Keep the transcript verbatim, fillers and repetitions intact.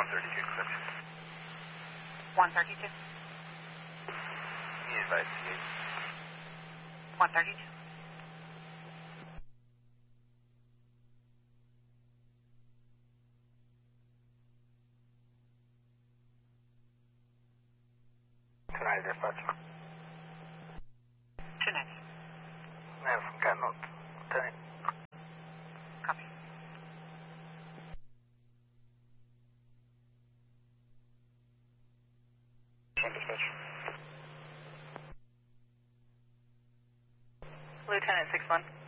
one thirty-two, clip. one thirty-two. He advised T eight. one thirty-two. Tonight, dispatch. Tonight. Man from Gatnote. Tonight. Copy. Dispatch. Lieutenant six one.